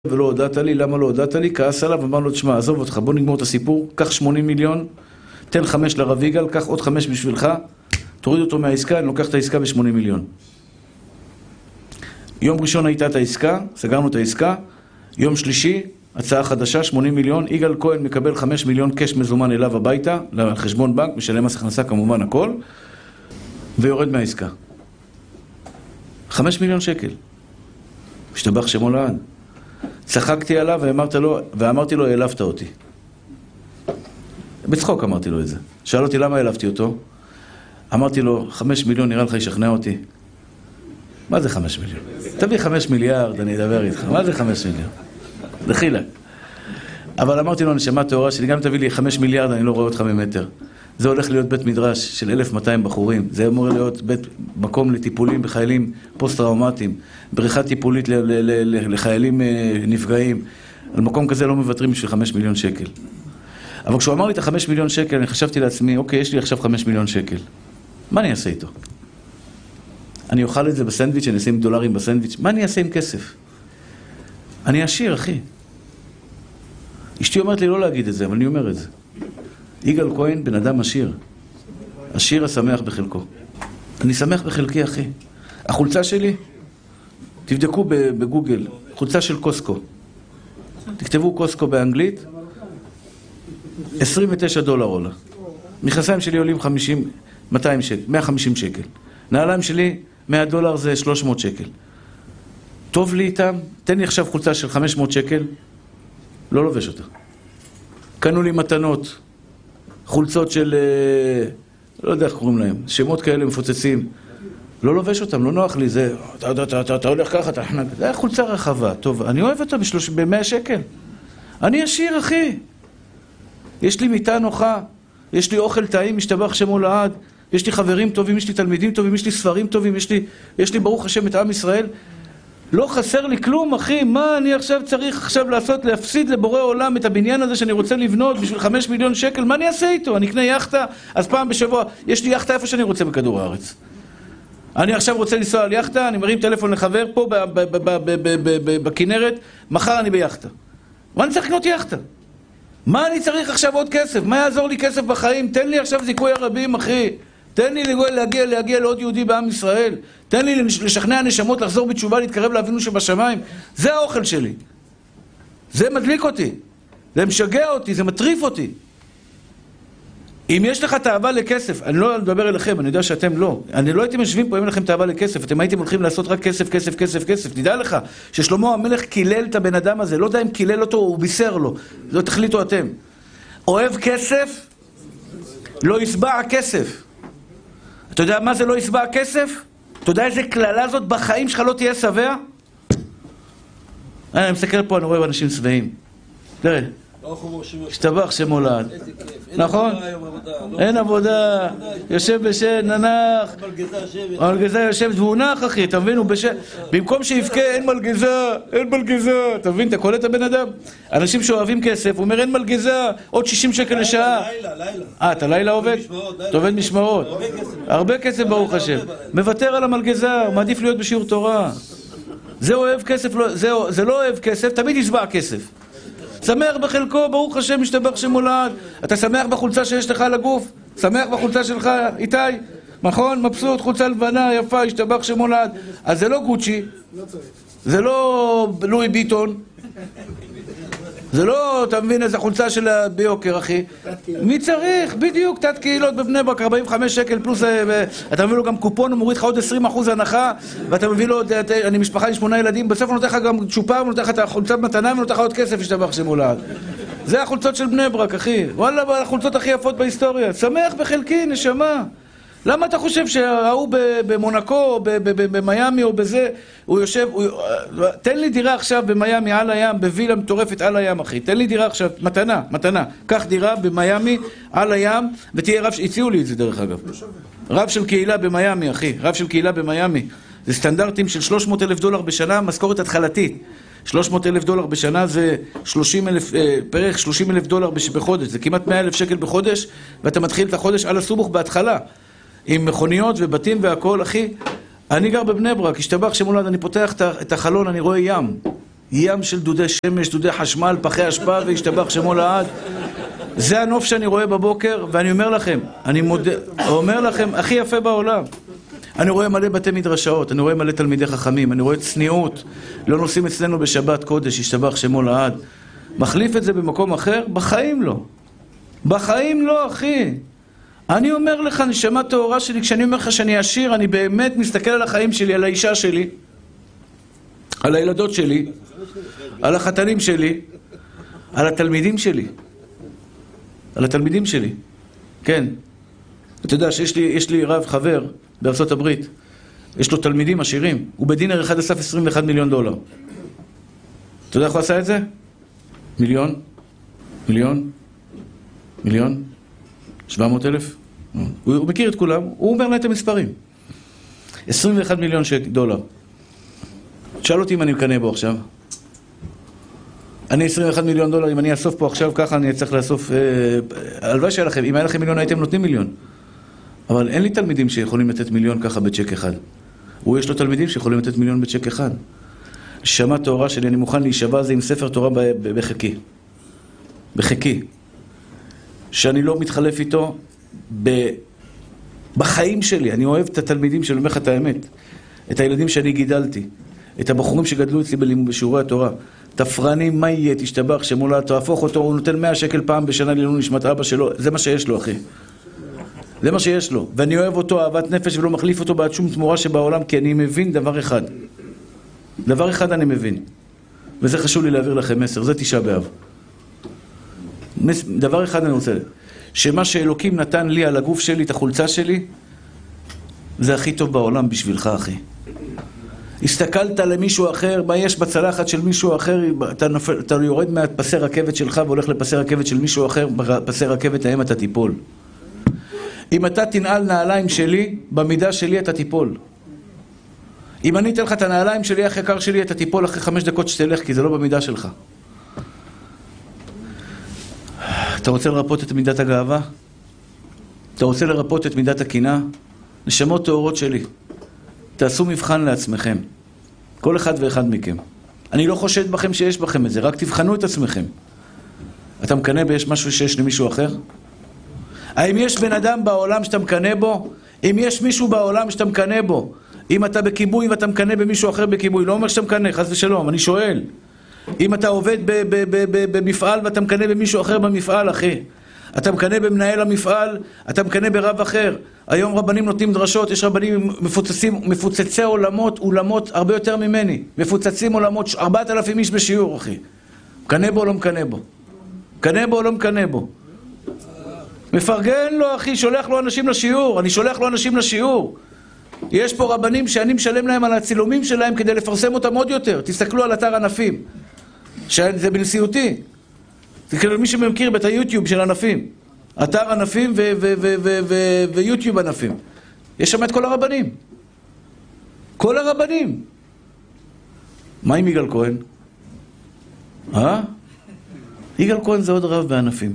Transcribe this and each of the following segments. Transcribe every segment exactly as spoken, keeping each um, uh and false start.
ולא הודעת לי, למה לא הודעת לי? כעס עליו, אמר לו, תשמע, עזוב אותך, בוא נגמור את הסיפור, קח שמונים מיליון, תן חמש לרב יגאל, קח עוד חמש בשבילך, תוריד אותו מהעסקה, אני לוקח את העסקה ב-שמונים מיליון. יום ראשון הייתה את העסקה, סגרנו את העסקה, יום שלישי, הצעה חדשה, שמונים מיליון, יגאל כהן מקבל חמש מיליון קש מזומן אליו הביתה, לחשבון בנק, משלם מס הכנסה כמובן הכל, ויורד מהעסקה. חמש מיליון שקל. משתבח שמו לעד. צחקתי עליו ואמרתי לו, ואמרתי לו, העלבת אותי. בצחוק אמרתי לו את זה. שאל אותי למה העלבתי אותו. אמרתי לו, חמש מיליון נראה לך ישכנע אותי. מה זה חמש מיליון? תביא חמש מיליארד, אני אדבר איתך. מה זה חמש מיליון? דחילה. אבל אמרתי לו, נשמה טהורה שלי, גם תביא לי חמש מיליארד, אני לא רואה אותך ממטר. זה הולך להיות בית מדרש של אלף ומאתיים בחורים. זה אמור להיות בית, מקום לטיפולים בחיילים פוסט-טראומטיים, בריכה טיפולית ל- ל- ל- לחיילים נפגעים. על מקום כזה לא מוותרים בשביל חמש מיליון שקל. אבל כשהוא אמר לי את החמש מיליון שקל, אני חשבתי לעצמי, אוקיי, יש לי עכשיו חמש מיליון שקל. מה אני אעשה איתו? אני אוכל את זה בסנדוויץ', אני אשים דולרים בסנדוויץ'. מה אני אעשה עם כסף? אני עשיר, אחי. אשתי אומרת לי לא להגיד את זה, אבל אני אומר את זה. יגאל כהן, בן אדם עשיר. עשיר השמח בחלקו. אני שמח בחלקי, אחי. החולצה שלי, תבדקו בגוגל, חולצה של קוסקו. תכתבו קוסקו באנגלית, עשרים ותשעה דולר עולה. מכנסיים שלי עולים חמישים, מאתיים שקל, מאה וחמישים שקל. נעליים שלי, מאה דולר זה שלוש מאות שקל. טוב לי איתם, תן לי עכשיו חולצה של חמש מאות שקל, לא לובש אותה. קנו לי מתנות, חולצות של, לא יודע איך קוראים להם, שמות כאלה מפוצצים. לא לובש אותם, לא נוח לי, זה, אתה, אתה, אתה, אתה, אתה הולך ככה, אתה חנק, זה חולצה רחבה, טוב, אני אוהב אותה ב-מאה שקל. אני עשיר, אחי. יש לי מיטה נוחה, יש לי אוכל טעים, משתבח שמו לעד, יש לי חברים טובים, יש לי תלמידים טובים, יש לי ספרים טובים, יש לי, יש לי ברוך השם את עם ישראל. לא חסר לי כלום, אחי. מה אני עכשיו צריך עכשיו לעשות, להפסיד לבורא עולם את הבניין הזה שאני רוצה לבנות בשביל חמש מיליון שקל? מה אני אעשה איתו? אני אקנה יחטה, אז פעם בשבוע, יש לי יחטה איפה שאני רוצה בכדור הארץ. אני עכשיו רוצה לנסוע על יחטה, אני מרים טלפון לחבר פה בכנרת, מחר אני ביחטה. מה אני צריך לקנות יחטה? מה אני צריך עכשיו עוד כסף? מה יעזור לי כסף בחיים? תן לי עכשיו זיכוי הרבים, אחי. תן לי להגיע, להגיע לעוד יהודי בעם ישראל. תן לי לשכנע נשמות, לחזור בתשובה, להתקרב לאבינו שבשמיים. זה האוכל שלי. זה מדליק אותי. זה משגע אותי, זה מטריף אותי. אם יש לך תאווה לכסף, אני לא מדבר אליכם, אני יודע שאתם לא. אני לא הייתם יושבים פה אם אין לכם תאווה לכסף. אתם הייתם הולכים לעשות רק כסף, כסף, כסף, כסף. תדע לך ששלמה המלך קילל את הבן אדם הזה. לא יודע אם קילל אותו, הוא בישר לו. לא תחליטו אתם. אוהב כסף, לא ישבע כסף. אתה יודע מה זה לא ישבע כסף? אתה יודע איזה כללה זאת בחיים שלך לא תהיה שבע? אני מסתכל פה, אני רואה אנשים שבעים. תראה, השתבח שמו לעד. נכון? אין עבודה, יושב בשן, ננח. מלגזה יושבת והוא נח, אחי, אתה מבין? במקום שיבכה, אין מלגזה, אין מלגזה. אתה מבין? אתה קולט את הבן אדם? אנשים שאוהבים כסף, הוא אומר אין מלגזה, עוד שישים שקל לשעה. לילה, לילה. אה, אתה לילה עובד? אתה עובד משמרות. הרבה כסף ברוך השם. מוותר על המלגזה, הוא מעדיף להיות בשיעור תורה. זה אוהב כסף, זה לא אוהב כסף, תמיד ישבע כסף. שמח בחלקו, ברוך השם, משתבח שמו לעד. אתה שמח בחולצה שיש לך על הגוף? שמח בחולצה שלך, איתי? נכון? מבסוט, חולצה לבנה, יפה, השתבח שמו לעד. אז זה לא גוצ'י, זה לא לואי ביטון, זה לא, אתה מבין, איזה חולצה של ביוקר, אחי. מי צריך? בדיוק, תת קהילות בבני ברק, ארבעים וחמישה שקל פלוס, אתה מביא לו גם קופון, הוא מוריד לך עוד עשרים אחוז הנחה, ואתה מביא לו, אני משפחה עם שמונה ילדים, בסוף הוא נותן לך גם צ'ופר, הוא נותן לך את החולצה במתנה, ונותן לך עוד כסף, השתבח שמו לעד. זה החולצות של בני ברק, אחי. וואלה, החולצות הכי יפות בהיסטוריה. שמח בחלקי, נשמה. למה אתה חושב שההוא במונקו, או במיימי, או בזה, הוא יושב, תן לי דירה עכשיו במיימי על הים, בווילה מטורפת על הים, אחי. תן לי דירה עכשיו, מתנה, מתנה. קח דירה במיימי על הים, ותהיה רב, הציעו לי את זה דרך אגב. רב של קהילה במיימי, אחי. רב של קהילה במיימי. זה סטנדרטים של שלוש מאות אלף דולר בשנה, משכורת התחלתית. שלוש מאות אלף דולר בשנה זה שלושים אלף, פרח שלושים אלף דולר בחודש. זה כמעט מאה אלף שקל בחודש, ואתה מתחיל את החודש על הסובוך בהתחלה. עם מכוניות ובתים והכל, אחי. אני גר בבני ברק, השתבח שמולד, אני פותח את החלון, אני רואה ים. ים של דודי שמש, דודי חשמל, פחי אשפה והשתבח שמו לעד. זה הנוף שאני רואה בבוקר, ואני אומר לכם, אני מודה, אומר לכם, הכי יפה בעולם. אני רואה מלא בתי מדרשאות, אני רואה מלא תלמידי חכמים, אני רואה צניעות, לא נוסעים אצלנו בשבת קודש, השתבח שמו לעד. מחליף את זה במקום אחר? בחיים לא. בחיים לא, אחי. אני אומר לך, נשמה טהורה שלי, כשאני אומר לך שאני עשיר, אני באמת מסתכל על החיים שלי, על האישה שלי, על הילדות שלי, על החתנים שלי, על התלמידים שלי. על התלמידים שלי. כן. אתה יודע שיש לי, יש לי רב חבר בארצות הברית, יש לו תלמידים עשירים, הוא בדינר אחד אסף עשרים ואחד מיליון דולר. אתה יודע איך הוא עשה את זה? מיליון? מיליון? מיליון? שבע מאות אלף? הוא, הוא מכיר את כולם, הוא אומר לה את המספרים. עשרים ואחד מיליון שק, דולר. שאל אותי אם אני מקנה בו עכשיו. אני עשרים ואחד מיליון דולר, אם אני אסוף פה עכשיו ככה, אני צריך לאסוף... אה, הלוואי שהיה לכם, אם היה לכם מיליון הייתם נותנים מיליון. אבל אין לי תלמידים שיכולים לתת מיליון ככה בצ'ק אחד. הוא יש לו תלמידים שיכולים לתת מיליון בצ'ק אחד. שמע תורה שלי, אני מוכן להישבע על זה עם ספר תורה בחיקי. בחיקי. שאני לא מתחלף איתו ב... בחיים שלי. אני אוהב את התלמידים שאני אומר לך את האמת. את הילדים שאני גידלתי. את הבחורים שגדלו אצלי בשיעורי התורה. תפרנים, מה יהיה? תשתבח שמולה, תהפוך אותו, הוא נותן מאה שקל פעם בשנה לעילוי נשמת אבא שלו. זה מה שיש לו, אחי. זה מה שיש לו. ואני אוהב אותו אהבת נפש ולא מחליף אותו בעד שום תמורה שבעולם, כי אני מבין דבר אחד. דבר אחד אני מבין. וזה חשוב לי להעביר לכם מסר. זה תשעה באב. דבר אחד אני רוצה. שמה שאלוקים נתן לי על הגוף שלי, את החולצה שלי, זה הכי טוב בעולם בשבילך, אחי. הסתכלת למישהו אחר, מה יש בצלחת של מישהו אחר, אתה, נופל, אתה יורד מהפסי רכבת שלך והולך לפסי רכבת של מישהו אחר, בפסי רכבת ההם אתה תיפול. אם אתה תנעל נעליים שלי, במידה שלי אתה תיפול. אם אני אתן לך את הנעליים שלי, אחרי יקר שלי, אתה תיפול אחרי חמש דקות שתלך, כי זה לא במידה שלך. אתה רוצה לרפות את מידת הגאווה? אתה רוצה לרפות את מידת הקנאה? נשמות טהורות שלי. תעשו מבחן לעצמכם. כל אחד ואחד מכם. אני לא חושד בכם שיש בכם את זה, רק תבחנו את עצמכם. אתה מקנא ביש משהו שיש למישהו אחר? האם יש בן אדם בעולם שאתה מקנא בו? אם יש מישהו בעולם שאתה מקנא בו, אם אתה בכיבוי ואתה מקנא במישהו אחר בכיבוי, לא אומר שאתה מקנא, חס ושלום, אני שואל. אם אתה עובד במפעל ואתה מקנא במישהו אחר במפעל, אחי, אתה מקנא במנהל המפעל, אתה מקנא ברב אחר. היום רבנים נותנים דרשות, יש רבנים מפוצצים, מפוצצי עולמות, עולמות הרבה יותר ממני. מפוצצים עולמות, ארבעת אלפים איש בשיעור, אחי. מקנא בו או לא מקנא בו? מקנא בו או לא מקנא בו? מפרגן לו, אחי, שולח לו אנשים לשיעור. אני שולח לו אנשים לשיעור. יש פה רבנים שאני משלם להם על הצילומים שלהם כדי לפרסם אותם עוד יותר. תסתכלו על אתר ענפים. זה בנשיאותי. זה כאילו מי שמכיר את היוטיוב של ענפים. אתר ענפים ויוטיוב ענפים. יש שם את כל הרבנים. כל הרבנים. מה עם יגאל כהן? אה? יגאל כהן זה עוד רב בענפים.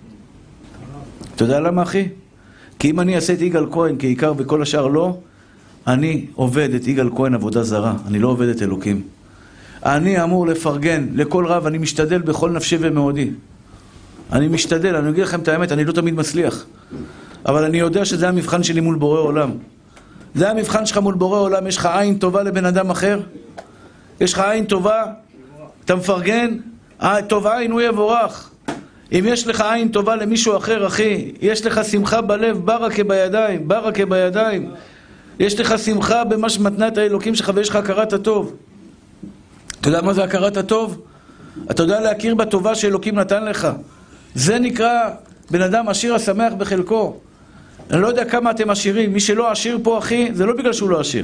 אתה יודע למה, אחי? כי אם אני אעשה את יגאל כהן כעיקר וכל השאר לא, אני עובד את יגאל כהן עבודה זרה. אני לא עובד את אלוקים. אני אמור לפרגן לכל רב, אני משתדל בכל נפשי ומאודי. אני משתדל, אני אגיד לכם את האמת, אני לא תמיד מצליח. אבל אני יודע שזה המבחן שלי מול בורא עולם. זה המבחן שלך מול בורא עולם. יש לך עין טובה לבן אדם אחר? יש לך עין טובה? אתה מפרגן? טוב עין הוא יבורך. אם יש לך עין טובה למישהו אחר, אחי, יש לך שמחה בלב, ברכה בידיים, ברכה בידיים. יש לך שמחה במה שמתנת האלוקים שלך ויש לך הכרת הטוב. אתה יודע מה זה הכרת הטוב? אתה יודע להכיר בטובה שאלוקים נתן לך. זה נקרא בן אדם עשיר השמח בחלקו. אני לא יודע כמה אתם עשירים. מי שלא עשיר פה, אחי, זה לא בגלל שהוא לא עשיר.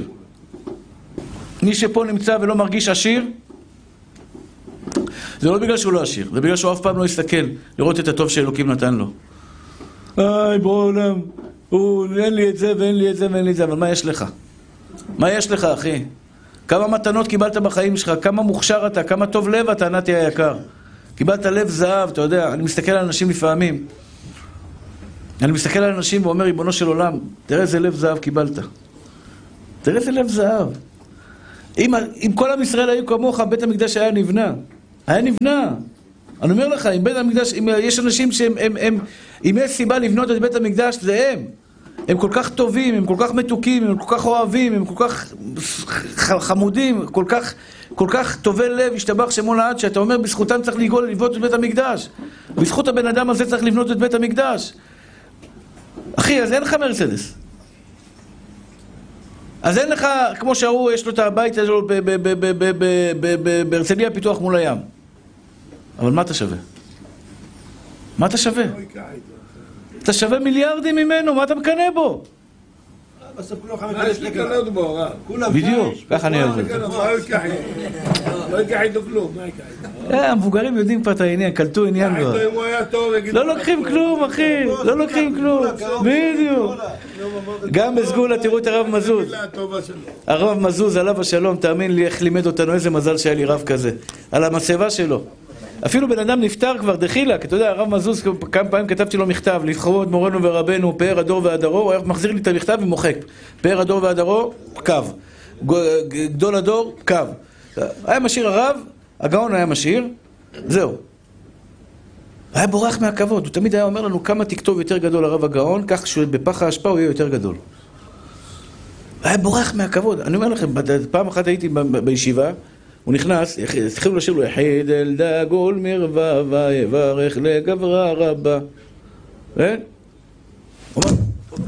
מי שפה נמצא ולא מרגיש עשיר, זה לא בגלל שהוא לא עשיר. זה בגלל שהוא אף פעם לא יסתכל לראות את הטוב שאלוקים נתן לו. איי, בוא עולם, אין לי את זה ואין לי את זה ואין לי את זה. אבל מה יש לך? מה יש לך, אחי? כמה מתנות קיבלת בחיים שלך, כמה מוכשר אתה, כמה טוב לב אתה, נתי היקר. קיבלת לב זהב, אתה יודע, אני מסתכל על אנשים לפעמים. אני מסתכל על אנשים ואומר, ריבונו של עולם, תראה איזה לב זהב קיבלת. תראה איזה לב זהב. אם, אם כל עם ישראל היו כמוך, בית המקדש היה נבנה. היה נבנה. אני אומר לך, אם בית המקדש, אם יש אנשים שהם, הם, הם, אם יש סיבה לבנות את בית המקדש, זה הם. הם כל כך טובים, הם כל כך מתוקים, הם כל כך אוהבים, הם כל כך חמודים, כל כך, כל כך טובי לב, השתבח שמו לעד, שאתה אומר, בזכותם צריך לגאול, לבנות את בית המקדש. בזכות הבן אדם הזה צריך לבנות את בית המקדש. אחי, אז אין לך מרצדס. אז אין לך, כמו שהראו, יש לו את הבית שלו בהרצליה פיתוח מול הים. אבל מה אתה שווה? מה אתה שווה? אתה שווה מיליארדים ממנו, מה אתה מקנה בו? בדיוק, ככה אני אוהב את זה. לא יקח איתו כלום, מה יקח איתו? המבוגרים יודעים כבר את העניין, קלטו עניין כבר. לא לוקחים כלום, אחי, לא לוקחים כלום. בדיוק. גם בסגולה, תראו את הרב מזוז. הרב מזוז, עליו השלום, תאמין לי איך לימד אותנו, איזה מזל שהיה לי רב כזה. על המצבה שלו. אפילו בן אדם נפטר כבר, דחילה, כי אתה יודע, הרב מזוז, כמה פעמים כתבתי לו מכתב, לבחרו את מורנו ורבנו, פאר הדור והדרו, הוא היה מחזיר לי את המכתב ומוחק. פאר הדור והדרו, קו. גדול הדור, קו. היה משאיר הרב, הגאון היה משאיר, זהו. היה בורח מהכבוד, הוא תמיד היה אומר לנו כמה תכתוב יותר גדול הרב הגאון, כך שבפח ההשפעה הוא יהיה יותר גדול. היה בורח מהכבוד. אני אומר לכם, פעם אחת הייתי בישיבה, הוא נכנס, התחילו לשיר לו, יחיד אל דגול מרווה ויברך לגברה רבה. אה? הוא אמר,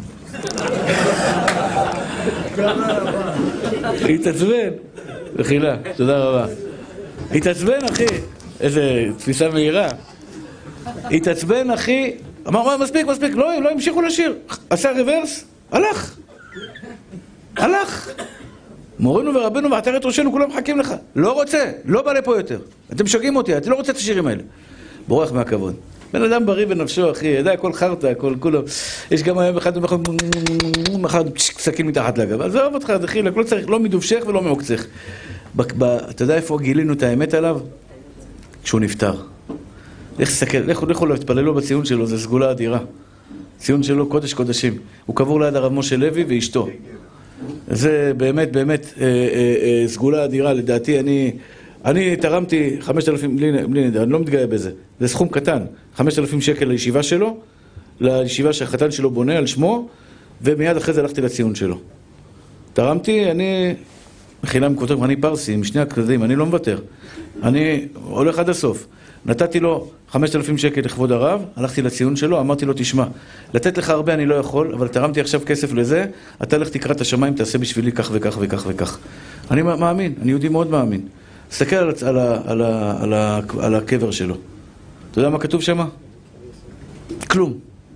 התעצבן. בחילה, תודה רבה. התעצבן, אחי. איזה תפיסה מהירה. התעצבן, אחי. אמר, מספיק, מספיק. לא, לא המשיכו לשיר. עשה רוורס, הלך. הלך. מורנו ורבנו ועטרת ראשנו, כולם מחכים לך. לא רוצה, לא בא לפה יותר. אתם שוגעים אותי, אתה לא רוצה את השירים האלה. בורח מהכבוד. בן אדם בריא בנפשו, אחי. ידע, הכל חרטה, הכל, כולו. יש גם היום אחד, אחד סכין מתחת לגב. אז אוהב אותך, זה חילה, לא צריך, לא מדובשך ולא מעוקצך. אתה יודע איפה גילינו את האמת עליו? כשהוא נפטר. לך סתכל, לכו להתפללו בציון שלו, זה סגולה אדירה. ציון שלו קודש קודשים. הוא קבור ליד הרב משה לוי ואשתו. זה באמת, באמת אה, אה, אה, סגולה אדירה. לדעתי, אני, אני תרמתי חמשת אלפים, בלי, בלי נדע, אני לא מתגאה בזה. זה סכום קטן. חמשת אלפים שקל לישיבה שלו, לישיבה שהחתן שלו בונה על שמו, ומיד אחרי זה הלכתי לציון שלו. תרמתי, אני חינם כותב, אני פרסי, עם שני הכרזים, אני לא מוותר. אני הולך עד הסוף. נתתי לו חמשת אלפים שקל לכבוד הרב, הלכתי לציון שלו, אמרתי לו, תשמע, לתת לך הרבה אני לא יכול, אבל תרמתי עכשיו כסף לזה, אתה לך תקרא את השמיים, תעשה בשבילי כך וכך וכך וכך. אני מאמין, אני יהודי מאוד מאמין. תסתכל על, על, על, על, על, על הקבר שלו. אתה יודע מה כתוב שם? כלום.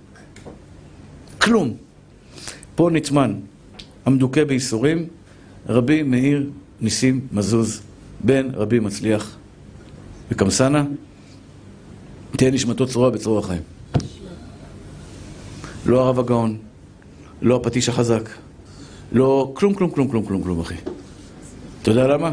כלום. פה נצמן, המדוכא בייסורים, רבי מאיר ניסים מזוז, בן רבי מצליח וקמסנה, תהיה נשמתו צרורה בצרור החיים. לא הרב הגאון, לא הפטיש החזק, לא כלום, כלום, כלום, כלום, כלום, כלום, אחי. אתה יודע למה?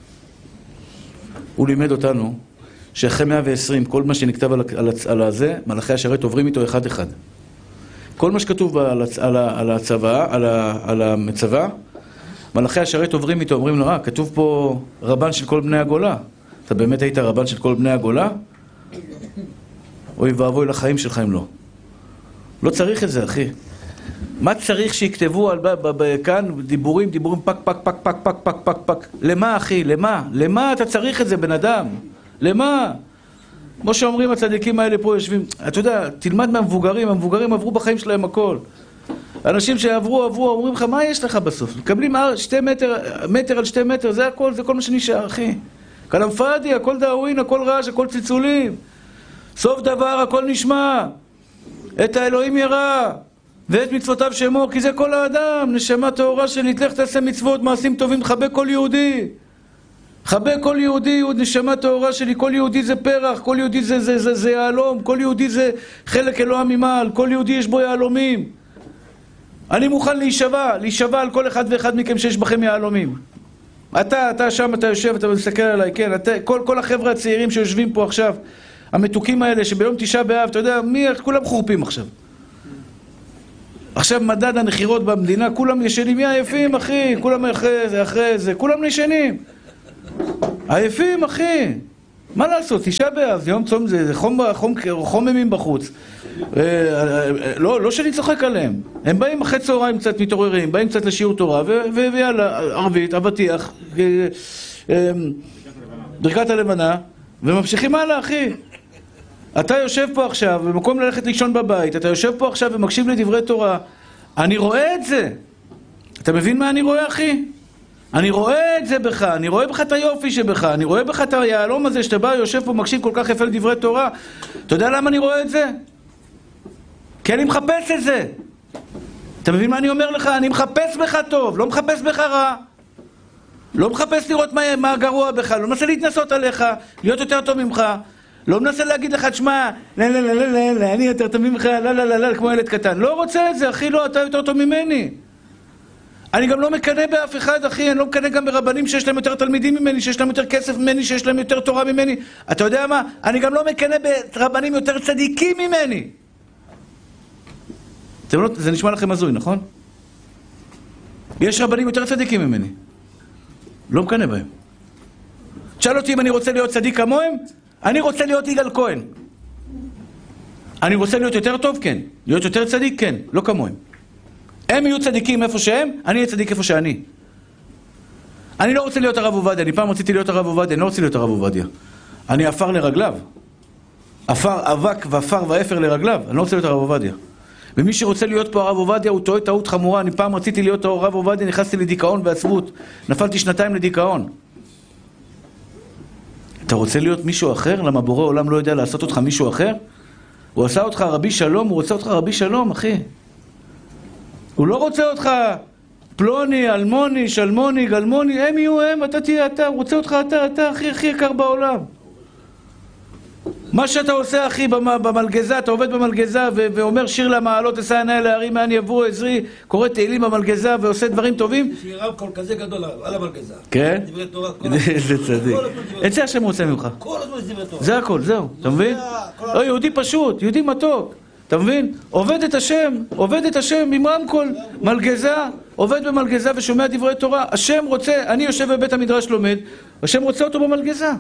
הוא לימד אותנו שאחרי מאה ועשרים, כל מה שנכתב על, על, על הזה, מלאכי השרת עוברים איתו אחד אחד. כל מה שכתוב על, על, על הצבא, על, על המצבה, מלאכי השרת עוברים איתו, אומרים לו, אה, כתוב פה רבן של כל בני הגולה. אתה באמת היית רבן של כל בני הגולה? אוי ואבוי לחיים שלך אם לא. לא צריך את זה, אחי. מה צריך שיכתבו על, כאן דיבורים, דיבורים פק, פק, פק, פק, פק, פק, פק, פק. למה, אחי? למה? למה אתה צריך את זה, בן אדם? למה? כמו שאומרים הצדיקים האלה פה יושבים, אתה יודע, תלמד מהמבוגרים, המבוגרים עברו בחיים שלהם הכל. אנשים שעברו, עברו, אומרים לך, מה יש לך בסוף? מקבלים שתי מטר, מטר על שתי מטר, זה הכל, זה כל מה שנשאר, אחי. כלם פאדי, הכל דאווין, הכל רעש, הכל צלצולים. סוף דבר, הכל נשמע. את האלוהים ירא, ואת מצוותיו שמור, כי זה כל האדם, נשמה טהורה שלי, תלך תעשה מצוות, מעשים טובים, חבק כל יהודי. חבק כל יהודי, יהוד, נשמה טהורה שלי, כל יהודי זה פרח, כל יהודי זה, זה, זה, זה יעלום, כל יהודי זה חלק אלוה ממעל, כל יהודי יש בו יעלומים. אני מוכן להישבע, להישבע על כל אחד ואחד מכם שיש בכם יעלומים. אתה, אתה שם, אתה יושב, אתה מסתכל עליי, כן, אתה, כל, כל החבר'ה הצעירים שיושבים פה עכשיו, המתוקים האלה שביום תשעה באב, אתה יודע, מי, כולם חורפים עכשיו. עכשיו מדד הנחירות במדינה, כולם ישנים, מי עייפים אחי? כולם אחרי זה, אחרי זה, כולם ישנים. עייפים אחי. מה לעשות? תשעה באב, יום צום זה, זה חום, חום, חוממים בחוץ. לא, לא שאני צוחק עליהם. הם באים אחרי צהריים קצת מתעוררים, באים קצת לשיעור תורה, ויאללה, ערבית, אבטיח, ברכת הלבנה, וממשיכים הלאה אחי. אתה יושב פה עכשיו, במקום ללכת לישון בבית, אתה יושב פה עכשיו ומקשיב לדברי תורה. אני רואה את זה. אתה מבין מה אני רואה, אחי? אני רואה את זה בך, אני רואה בך את היופי שבך, אני רואה בך את היעלום הזה שאתה בא, יושב פה, מקשיב כל כך יפה לדברי תורה. אתה יודע למה אני רואה את זה? כי אני מחפש את זה. אתה מבין מה אני אומר לך? אני מחפש בך טוב, לא מחפש בך רע. לא מחפש לראות מה, מה גרוע בך, לא מנסה להתנסות עליך, להיות יותר טוב ממך. לא מנסה להגיד לך, תשמע, לא, לא, לא, לא, לא, אני יותר טוב ממך, לא, לא, לא, לא, כמו ילד קטן. לא רוצה את זה, אחי, לא, אתה יותר טוב ממני. אני גם לא מקנה באף אחד, אחי, אני לא מקנה גם ברבנים שיש להם יותר תלמידים ממני, שיש להם יותר כסף ממני, שיש להם יותר תורה ממני. אתה יודע מה? אני גם לא מקנה ברבנים יותר צדיקים ממני. זה, לא, זה נשמע לכם הזוי, נכון? יש רבנים יותר צדיקים ממני. לא מקנה בהם. תשאל אותי אם אני רוצה להיות צדיק כמוהם, אני רוצה להיות יגאל כהן. אני רוצה להיות יותר טוב, כן. להיות יותר צדיק, כן. לא כמוהם. הם יהיו צדיקים איפה שהם, אני אהיה צדיק איפה שאני. אני לא רוצה להיות הרב עובדיה, אני פעם רציתי להיות הרב עובדיה, אני לא רוצה להיות הרב עובדיה. אני עפר לרגליו. עפר, אבק ועפר ואפר לרגליו, אני לא רוצה להיות הרב עובדיה. ומי שרוצה להיות פה הרב עובדיה הוא טועה טעות חמורה. אני פעם רציתי להיות הרב עובדיה, נכנסתי לדיכאון ועצבות. נפלתי שנתיים לדיכאון. אתה רוצה להיות מישהו אחר? למה בורא עולם לא יודע לעשות אותך מישהו אחר? הוא עשה אותך רבי שלום, הוא רוצה אותך רבי שלום, אחי. הוא לא רוצה אותך פלוני, אלמוני, שלמוני, גלמוני, הם יהיו הם, אתה תהיה אתה, הוא רוצה אותך אתה, אתה הכי הכי יקר בעולם. מה שאתה עושה, אחי, במלגזה, אתה עובד במלגזה ואומר שיר למעלות, אשא עיני אל ההרים, מאין יבואו עזרי, קורא תהילים במלגזה ועושה דברים טובים. יש לי רב קול כזה גדול על המלגזה. כן? דברי תורה, כל הזמן. איזה צדיק. את זה השם רוצה ממך. כל הזמן יש דברי תורה. זה הכל, זהו, אתה מבין? לא, יהודי פשוט, יהודי מתוק. אתה מבין? עובד את השם, עובד את השם עם רמקול, מלגזה, עובד במלגזה ושומע דברי תורה. השם רוצה, אני יושב בבית המדרש לומד, השם רוצה אותו במלגזה.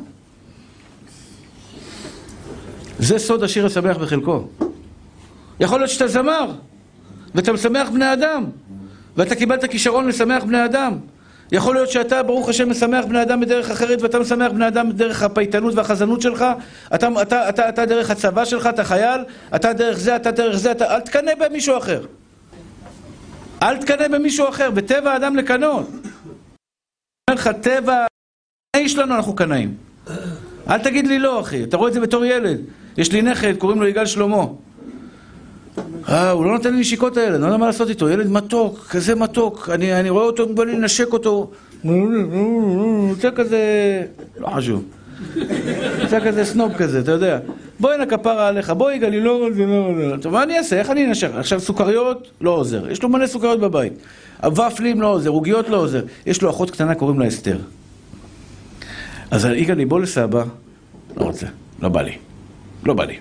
זה סוד השיר השמח בחלקו. יכול להיות שאתה זמר, ואתה משמח בני אדם, ואתה קיבלת כישרון לשמח בני אדם. יכול להיות שאתה, ברוך השם, משמח בני אדם בדרך אחרת, ואתה משמח בני אדם בדרך הפייטנות והחזנות שלך. אתה, אתה, אתה, אתה דרך הצבא שלך, אתה חייל, אתה דרך זה, אתה דרך זה, אתה... אל תקנה במישהו אחר. אל תקנה במישהו אחר, בטבע האדם לקנות. אני אומר לך, טבע, יש לנו, אנחנו קנאים. אל תגיד לי לא, אחי, אתה רואה את זה בתור ילד. יש לי נכד, קוראים לו יגאל שלמה. אה, הוא לא נותן לי נשיקות הילד, אני לא יודע מה לעשות איתו, ילד מתוק, כזה מתוק, אני, אני רואה אותו, בא לי לנשק אותו, יוצא כזה, לא חשוב, יוצא כזה סנוב כזה, אתה יודע, בואי נכפרה עליך, בואי יגאל, אני לא רוצה, לא רוצה, טוב, מה אני אעשה, איך אני אנשק? עכשיו סוכריות לא עוזר, יש לו מלא סוכריות בבית, ופלים לא עוזר, עוגיות לא עוזר, יש לו אחות קטנה, קוראים לה אסתר. אז יגאל, בוא לסבא, לא רוצה, לא בא לי, לא בא לי.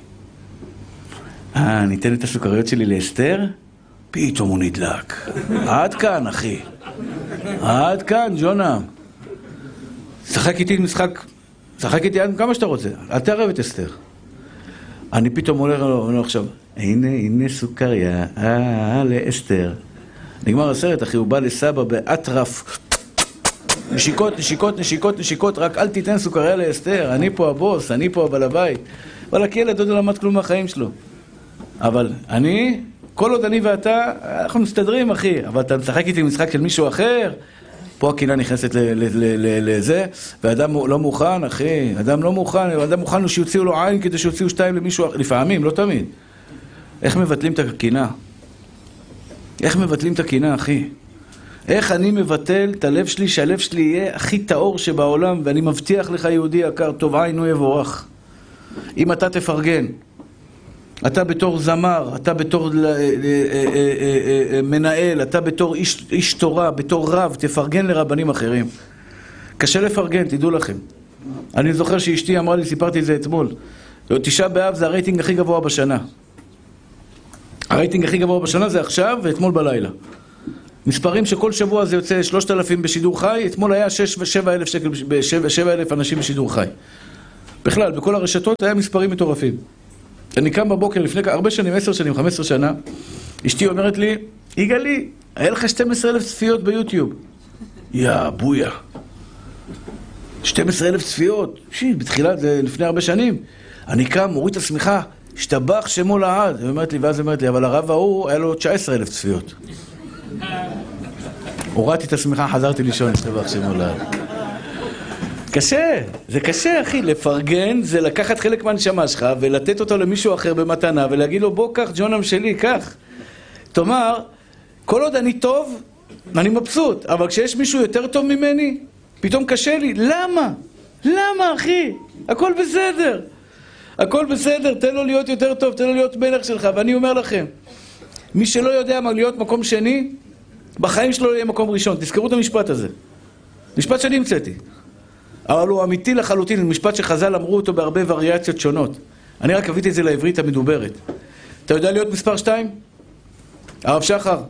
אה, ניתן את הסוכריות שלי לאסתר? פתאום הוא נדלק. עד כאן, אחי. עד כאן, ג'ונה. שחק איתי משחק, שחק איתי עד כמה שאתה רוצה. אל תערב את אסתר. אני פתאום הולך לו עכשיו, הנה, הנה סוכריה, אה, לאסתר. נגמר הסרט, אחי, הוא בא לסבא באטרף. נשיקות, נשיקות, נשיקות, נשיקות, רק אל תיתן סוכריה לאסתר. אני פה הבוס, אני פה הבעל הבית. אבל הילד עוד לא למד כלום מהחיים שלו. אבל אני, כל עוד אני ואתה, אנחנו מסתדרים, אחי. אבל אתה משחק איתי משחק של מישהו אחר, פה הקינה נכנסת לזה, ואדם לא מוכן, אחי. אדם לא מוכן, אדם מוכן שיוציאו לו עין כדי שיוציאו שתיים למישהו אחר. לפעמים, לא תמיד. איך מבטלים את הקינה? איך מבטלים את הקינה, אחי? איך אני מבטל את הלב שלי, שהלב שלי יהיה הכי טהור שבעולם, ואני מבטיח לך, יהודי יקר, טוב עין הוא יבורך. אם אתה תפרגן, אתה בתור זמר, אתה בתור מנהל, אתה בתור איש, איש תורה, בתור רב, תפרגן לרבנים אחרים. קשה לפרגן, תדעו לכם. אני זוכר שאשתי אמרה לי, סיפרתי את זה אתמול, תשעה באב זה הרייטינג הכי גבוה בשנה. הרייטינג הכי גבוה בשנה זה עכשיו ואתמול בלילה. מספרים שכל שבוע זה יוצא שלושת אלפים בשידור חי, אתמול היה שש ושבע אלף שקל, שבע אלף אנשים בשידור חי. בכלל, בכל הרשתות היה מספרים מטורפים. אני קם בבוקר לפני הרבה שנים, עשר שנים, חמש עשרה שנה, אשתי אומרת לי, יגאלי, היה לך שתים עשרה אלף צפיות ביוטיוב. יא, בויה. שתים עשרה אלף צפיות, שי, בתחילת, זה לפני הרבה שנים. אני קם, מוריד את השמיכה, השתבח שמו לעד. היא אומרת לי, ואז היא אומרת לי, אבל הרב ההוא, היה לו תשע עשרה אלף צפיות. הורדתי את השמיכה, חזרתי לישון, השתבח שמו לעד. קשה, זה קשה אחי, לפרגן זה לקחת חלק מהנשמה שלך ולתת אותו למישהו אחר במתנה ולהגיד לו בוא קח ג'ונם שלי, קח. תאמר, כל עוד אני טוב, אני מבסוט, אבל כשיש מישהו יותר טוב ממני, פתאום קשה לי, למה? למה אחי? הכל בסדר. הכל בסדר, תן לו להיות יותר טוב, תן לו להיות מלך שלך, ואני אומר לכם, מי שלא יודע מה להיות מקום שני, בחיים שלו יהיה מקום ראשון, תזכרו את המשפט הזה. משפט שאני המצאתי. אבל הוא אמיתי לחלוטין, משפט שחז"ל אמרו אותו בהרבה וריאציות שונות. אני רק הבאתי את זה לעברית המדוברת. אתה יודע להיות מספר שתיים? הרב שחר.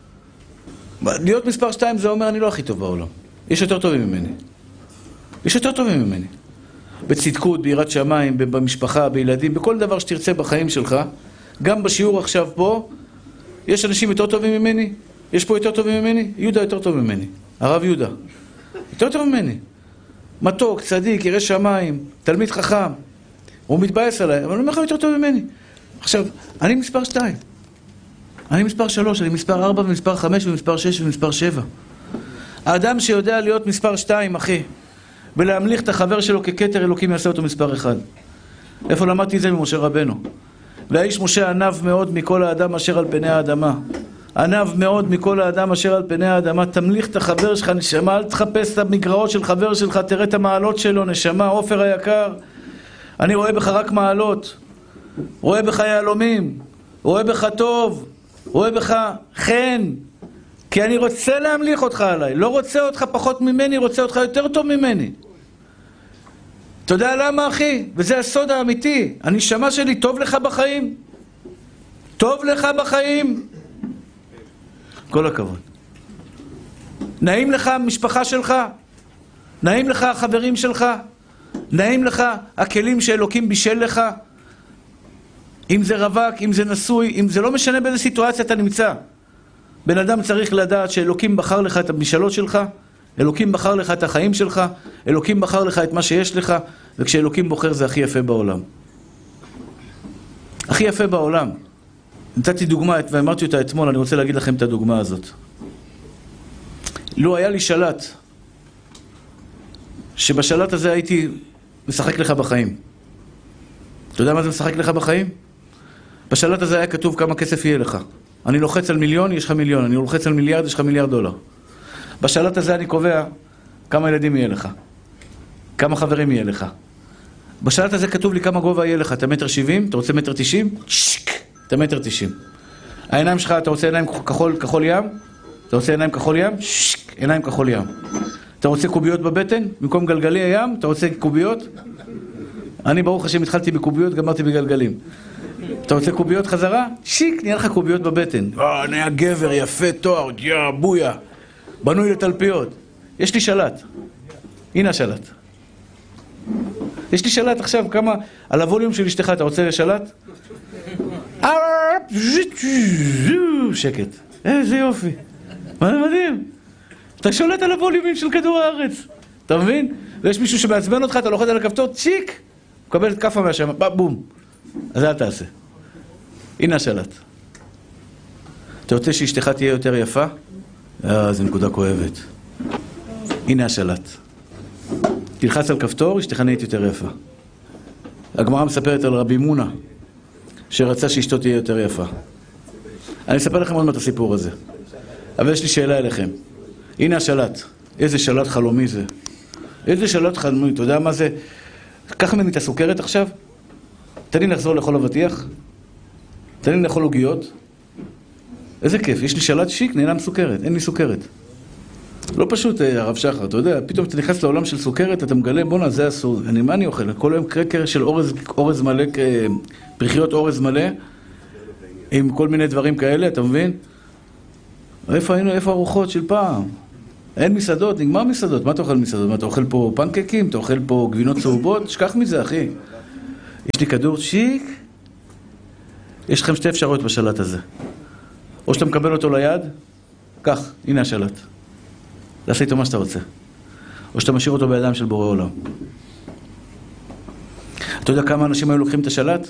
להיות מספר שתיים זה אומר אני לא הכי טוב בעולם. יש יותר טובים ממני. יש יותר טובים ממני. בצדקות, ביראת שמיים, במשפחה, בילדים, בכל דבר שתרצה בחיים שלך. גם בשיעור עכשיו פה, יש אנשים יותר טובים ממני. יש פה יותר טובים ממני. יהודה יותר טוב ממני. הרב יהודה. יותר טוב ממני. מתוק, צדיק, ירא שמיים, תלמיד חכם. הוא מתבאס עליי, אבל הוא אומר לך יותר טוב ממני. עכשיו, אני מספר שתיים. אני מספר שלוש, אני מספר ארבע ומספר חמש ומספר שש ומספר שבע. האדם שיודע להיות מספר שתיים, אחי, ולהמליך את החבר שלו ככתר אלוקים יעשה אותו מספר אחד. איפה למדתי את זה ממשה רבנו? והאיש משה ענב מאוד מכל האדם אשר על פני האדמה. ענב מאוד מכל האדם אשר על פני האדמה. תמליך את החבר שלך, נשמה, אל תחפש את המגרעות של חבר שלך, תראה את המעלות שלו, נשמה, עופר היקר. אני רואה בך רק מעלות, רואה בך יהלומים, רואה בך טוב, רואה בך חן, כי אני רוצה להמליך אותך עליי, לא רוצה אותך פחות ממני, רוצה אותך יותר טוב ממני. אתה יודע למה אחי? וזה הסוד האמיתי. הנשמה שלי, טוב לך בחיים? טוב לך בחיים? כל הכבוד. נעים לך המשפחה שלך? נעים לך החברים שלך? נעים לך הכלים שאלוקים בישל לך? אם זה רווק, אם זה נשוי, אם זה לא משנה באיזה סיטואציה אתה נמצא. בן אדם צריך לדעת שאלוקים בחר לך את המשאלות שלך, אלוקים בחר לך את החיים שלך, אלוקים בחר לך את מה שיש לך, וכשאלוקים בוחר זה הכי יפה בעולם. הכי יפה בעולם. נתתי דוגמה ואמרתי אותה אתמול, אני רוצה להגיד לכם את הדוגמה הזאת. לו היה לי שלט, שבשלט הזה הייתי משחק לך בחיים. אתה יודע מה זה משחק לך בחיים? בשלט הזה היה כתוב כמה כסף יהיה לך. אני לוחץ על מיליון, יש לך מיליון. אני לוחץ על מיליארד, יש לך מיליארד דולר. בשלט הזה אני קובע כמה ילדים יהיה לך. כמה חברים יהיה לך. בשלט הזה כתוב לי כמה גובה יהיה לך. אתה מטר שבעים? אתה רוצה מטר תשעים? שק! אתה מטר תשעים. העיניים שלך, אתה רוצה עיניים כחול, כחול ים? אתה רוצה עיניים כחול ים? שק! עיניים כחול ים. אתה רוצה קוביות בבטן? במקום גלגלי הים? אתה רוצה קוביות? אני ברוך השם התחלתי בקוביות, גמרתי בגלגלים. אתה רוצה קוביות חזרה? שיק, נהיה לך קוביות בבטן. אה, נהיה גבר, יפה, תואר, יא, בויה. בנוי לתלפיות. יש לי שלט. הנה השלט. יש לי שלט עכשיו, כמה... על הווליום של אשתך, אתה רוצה לשלט? שקט. איזה יופי. מה מדהים. אתה שולט על הווליומים של כדור הארץ. אתה מבין? ויש מישהו שמעצבן אותך, אתה לוחץ על הכפתור, צ'יק. מקבל את כפה מהשם, בום. אז אל תעשה. הנה השלט. אתה רוצה שאשתך תהיה יותר יפה? אה, זו נקודה כואבת. הנה השלט. תלחץ על כפתור, אשתך נהיית יותר יפה. הגמרא מספרת על רבי מונה, שרצה שאשתו תהיה יותר יפה. אני אספר לכם עוד מעט את הסיפור הזה. אבל יש לי שאלה אליכם. הנה השלט. איזה שלט חלומי זה. איזה שלט חלומי. אתה יודע מה זה? קח ממני את הסוכרת עכשיו. תן לי לחזור לאכול אבטיח. תן לי לאכול עוגיות. איזה כיף. יש לי שלט שיק, נהנה מסוכרת. אין לי סוכרת. לא פשוט, הרב שחר. אתה יודע, פתאום אתה נכנס לעולם של סוכרת, אתה מגלה, בונה, זה אסור. אני, מה אני אוכל? כל היום קרקר של אורז, אורז מלא, פריחיות אורז מלא. עם כל מיני דברים כאלה, אתה מבין? איפה היינו, איפה ארוחות של פעם? אין מסעדות, נגמר מסעדות. מה אתה אוכל מסעדות? מה, אתה אוכל פה פנקקים? אתה אוכל פה גבינות צהובות? שכח מזה, אחי. יש לי כדור שיק. יש לכם שתי אפשרויות בשלט הזה. או שאתה מקבל אותו ליד, כך, הנה השלט. תעשה איתו מה שאתה רוצה. או שאתה משאיר אותו בידיים של בורא עולם. אתה יודע כמה אנשים היו לוקחים את השלט?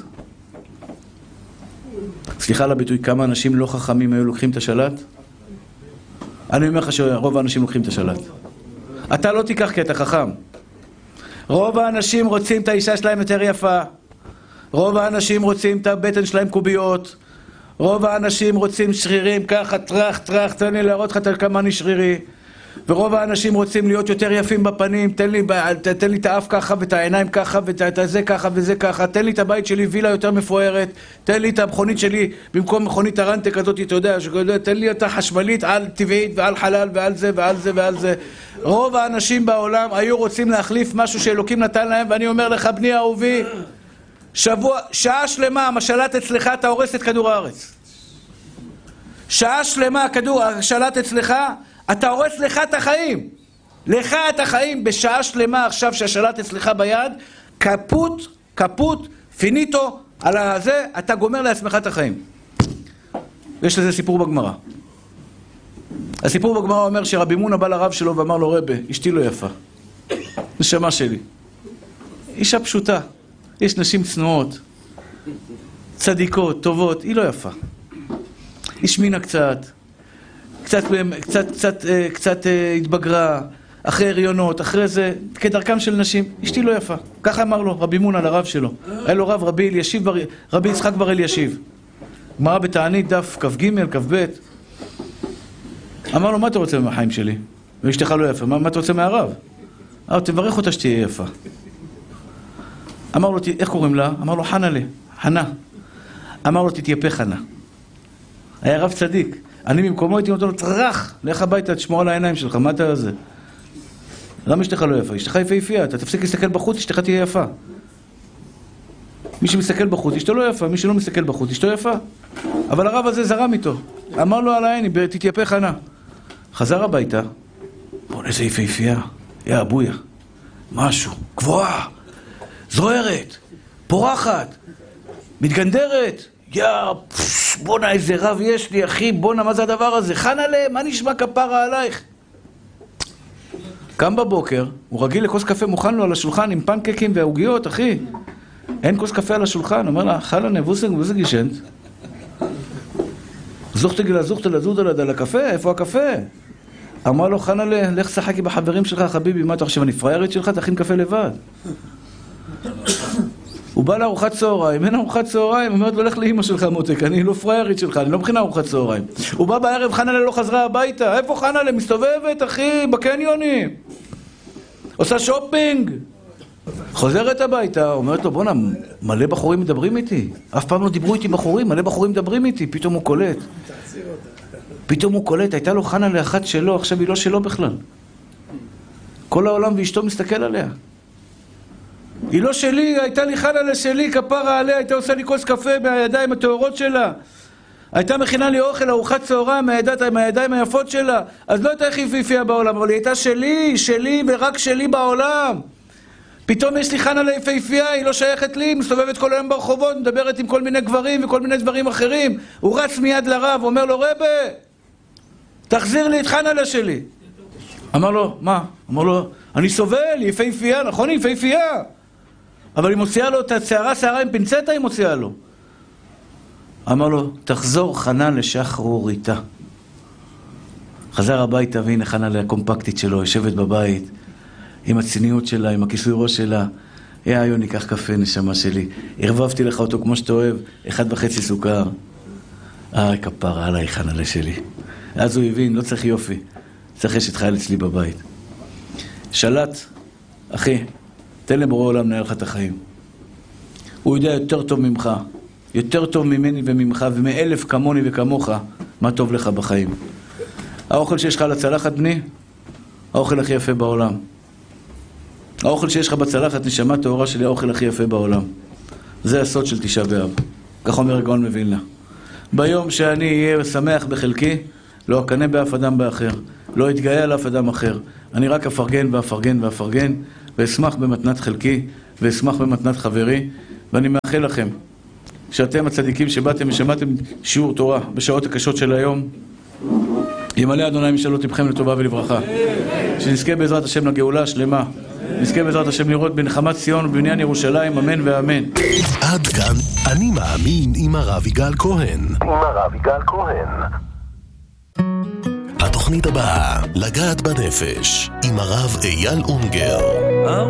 סליחה על הביטוי, כמה אנשים לא חכמים היו לוקחים את השלט? אני אומר לך שרוב האנשים לוקחים את השלט. אתה לא תיקח כי אתה חכם. רוב האנשים רוצים את האישה שלהם יותר יפה. רוב האנשים רוצים את הבטן שלהם קוביות. רוב האנשים רוצים שרירים ככה, טרח, טרח, תן לי להראות לך כמה אני שרירי. ורוב האנשים רוצים להיות יותר יפים בפנים, תן לי, תן לי את האף ככה ואת העיניים ככה ואת זה ככה וזה ככה, תן לי את הבית שלי וילה יותר מפוארת, תן לי את המכונית שלי במקום מכונית הרנטק הזאת, אתה יודע, תן לי אותה חשמלית על טבעית ועל חלל ועל זה ועל זה ועל זה. רוב האנשים בעולם היו רוצים להחליף משהו שאלוקים נתן להם, ואני אומר לך בני אהובי, שבוע, שעה שלמה המשלט אצלך, אתה הורס את כדור הארץ. שעה שלמה הכדור, השלט אצלך, אתה הורס לך את החיים. לך את החיים בשעה שלמה עכשיו שהשלט אצלך ביד, כפות, כפות, פיניטו, על הזה, אתה גומר לעצמך את החיים. יש לזה סיפור בגמרא. הסיפור בגמרא אומר שרבי מונה בא לרב שלו ואמר לו, רבי, אשתי לא יפה. נשמה שלי. אישה פשוטה. יש נשים צנועות, צדיקות, טובות, היא לא יפה. היא שמינה קצת. קצת, קצת, קצת, קצת התבגרה, אחרי הריונות, אחרי זה, כדרכם של נשים, אשתי לא יפה. ככה אמר לו רבי מונה לרב שלו. היה לו רב רבי אלישיב, רבי יצחק בר אלישיב. גמרא בתענית דף כ"ג, כ"ב. אמר לו, מה אתה רוצה מהחיים שלי? ואשתך לא יפה, מה, מה אתה רוצה מהרב? אמר, תברך אותה שתהיה יפה. אמר לו, איך קוראים לה? אמר לו, חנה לי, חנה. אמר לו, תתייפה חנה. היה רב צדיק. אני במקומו הייתי נותן לו, טרח, לך הביתה, תשמור על העיניים שלך, מה אתה זה? למה אשתך לא יפה? אשתך יפהפייה, אתה תפסיק להסתכל בחוץ, אשתך תהיה יפה. מי שמסתכל בחוץ, אשתו לא יפה, מי שלא מסתכל בחוץ, אשתו יפה. אבל הרב הזה זרם איתו, אמר לו על העיני, תתייפה חנה. חזר הביתה, בוא איזה יפהפייה, יא אבויה, משהו, גבוהה, זוהרת, פורחת, מתגנדרת, יא, בונה איזה רב יש לי, אחי, בונה, מה זה הדבר הזה? חנה להם, מה נשמע כפרה עלייך? קם בבוקר, הוא רגיל לכוס קפה מוכן לו על השולחן עם פנקקים והעוגיות, אחי. אין כוס קפה על השולחן, אומר לה, חלנה, ווסג, ווסג ישנט. זוכתגלה, זוכתגלה, זוכתגלה, על הקפה, איפה הקפה? אמר לו, חנה, לך שחקי בחברים שלך, חביבי, מה אתה חושב, אני פריירית שלך, תכין קפה לבד. הוא בא לארוחת צהריים, אין ארוחת צהריים, אומרת לו, לך לאמא שלך מותק, אני לא פריירית שלך, אני לא מכינה ארוחת צהריים. הוא בא בערב, חנלה לא חזרה הביתה, איפה חנלה? מסתובבת, אחי, בקניונים. עושה שופינג. חוזרת הביתה, אומרת לו, בונה, מלא בחורים מדברים איתי. אף פעם לא דיברו איתי בחורים, מלא בחורים מדברים איתי, פתאום הוא קולט. פתאום הוא קולט, הייתה לו חנלה אחת שלו, עכשיו היא לא שלו בכלל. כל העולם ואשתו מסתכל עליה. היא לא שלי, הייתה לי חללה שלי, כפרה עליה, הייתה עושה לי כוס קפה מהידיים הטהורות שלה. הייתה מכינה לי אוכל, ארוחת צהריים מהידיים, מהידיים היפות שלה. אז לא הייתה הכי יפהפייה בעולם, אבל היא הייתה שלי, שלי ורק שלי בעולם. פתאום יש לי חללה יפהפייה, היא לא שייכת לי, מסתובבת כל היום ברחובות, מדברת עם כל מיני גברים וכל מיני דברים אחרים. הוא רץ מיד לרב, אומר לו, רבי, תחזיר לי את חללה שלי. אמר לו, מה? אמר לו, אני סובל, היא יפהפייה, נכון, היא יפהפייה. אבל היא מוציאה לו את הצערה, שערה עם פינצטה, היא מוציאה לו. אמר לו, תחזור חנה לשחרוריתה. חזר הביתה, והנה חנה לקומפקטית שלו, יושבת בבית, עם הצניעות שלה, עם הכיסוי ראש שלה. יא, היום ניקח קפה, נשמה שלי. הרבבתי לך אותו כמו שאתה אוהב, אחד וחצי סוכר. איי, כפרה עליי, חנה שלי. אז הוא הבין, לא צריך יופי. צריך אשת חייל אצלי בבית. שלט, אחי, תן לבורא עולם לנהל לך את החיים. הוא יודע יותר טוב ממך, יותר טוב ממני וממך, ומאלף כמוני וכמוך, מה טוב לך בחיים. האוכל שיש לך על הצלחת, בני, האוכל הכי יפה בעולם. האוכל שיש לך בצלחת, נשמה טהורה שלי, האוכל הכי יפה בעולם. זה הסוד של תשעה באב. כך אומר הגאון מווילנה. ביום שאני אהיה שמח בחלקי, לא אקנה באף אדם באחר, לא אתגאה על אף אדם אחר. אני רק אפרגן ואפרגן ואפרגן, ואשמח במתנת חלקי, ואשמח במתנת חברי, ואני מאחל לכם שאתם הצדיקים שבאתם ושמעתם שיעור תורה בשעות הקשות של היום, ימלא אדוני משאלות לבכם לטובה ולברכה, שנזכה בעזרת השם לגאולה השלמה, נזכה בעזרת השם לראות בנחמת ציון ובבניין ירושלים, אמן ואמן. עד כאן אני מאמין עם הרב יגאל כהן. עם הרב יגאל כהן. התוכנית הבאה, לגעת בנפש, עם הרב אייל אונגר.